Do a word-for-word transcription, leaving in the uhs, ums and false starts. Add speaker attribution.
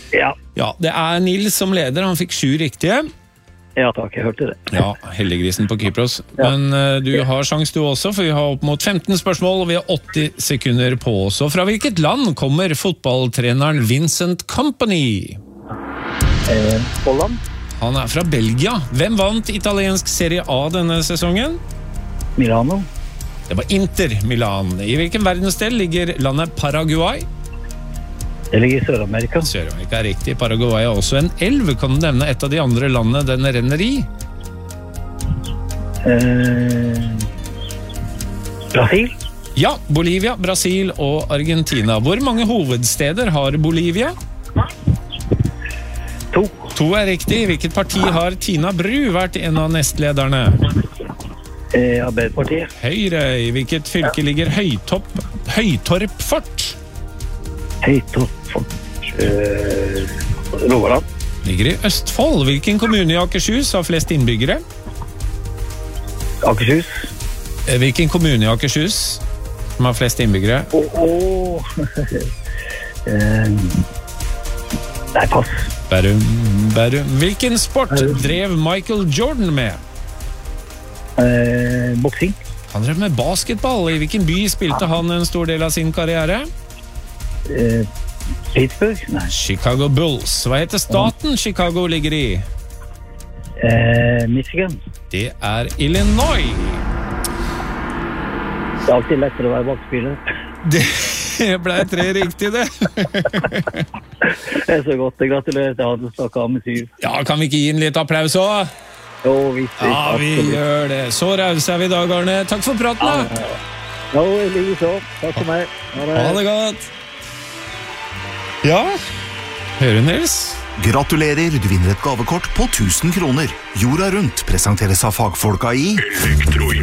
Speaker 1: Ja.
Speaker 2: Ja, det er Nils som leder, han fikk sju riktige.
Speaker 1: Ja takk, jeg hørte det.
Speaker 2: Ja, heldiggrisen på Kypros. Men uh, du har sjans du også, for vi har opp mot femten spørsmål, og vi har åtti sekunder på oss. Og fra hvilket land kommer fotballtreneren Vincent Kompany?
Speaker 1: Eh, Holland?
Speaker 2: Han er fra Belgia. Hvem vant italiensk Serie A denne sesongen?
Speaker 1: Milano?
Speaker 2: Det var Inter Milan. I hvilken verdensdel ligger landet Paraguay?
Speaker 1: Det ligger i Sør-Amerika.
Speaker 2: Sør-Amerika er riktig. Paraguay er også en elv. Kan du nevne et av de andre landene den renner i?
Speaker 1: Eh, Brasil?
Speaker 2: Ja, Bolivia, Brasil og Argentina. Hvor mange hovedsteder har Bolivia?
Speaker 1: To.
Speaker 2: To er riktig. Hvilket parti har Tina Bru vært en av nestlederne?
Speaker 1: Eh, Arbeiderpartiet?
Speaker 2: Høyre. I hvilket fylke ligger Høytopp, Høytorp fort?
Speaker 1: Høytopp fort. Eh, Rogaland?
Speaker 2: Ligger i Østfold. Hvilken kommune i Akershus har flest innbyggere?
Speaker 1: Akershus?
Speaker 2: Hvilken kommune i Akershus som har flest innbyggere?
Speaker 1: Åh, åh. eh, Nei, pass.
Speaker 2: Bærum, Bærum. Hvilken sport drev Michael Jordan med?
Speaker 1: Eh, boksing?
Speaker 2: Han drev med basketball. I hvilken by spilte han en stor del av sin karriere?
Speaker 1: Eh, Pittsburgh? Nei.
Speaker 2: Chicago Bulls. Hva heter staten Chicago ligger i?
Speaker 1: Eh, Michigan?
Speaker 2: Det er Illinois.
Speaker 1: Det er alltid lettere å være bakspiller.
Speaker 2: Det ble tre riktig, det.
Speaker 1: Det er så godt. Jeg gratulerer til han som snakket av med syv.
Speaker 2: Ja, kan vi ikke gi en litt applaus også?
Speaker 1: Jo, visst.
Speaker 2: Ja, vi gjør det. Så rause er vi i dag, Arne. Takk for praten, da.
Speaker 1: Jo, jeg ligger så. Takk for meg. Ha det.
Speaker 2: Ha det godt. Ja, hører du, Nils?
Speaker 3: Gratulerer, du vinner et gavekort på tusen kroner. Jorda rundt presenteres av fagfolka i